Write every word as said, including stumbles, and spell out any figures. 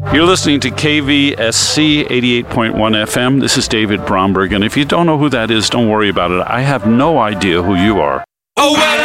You're listening to K V S C eighty-eight point one F M. This is David Bromberg, and if you don't know who that is, don't worry about it. I have no idea who you are. Oh, well,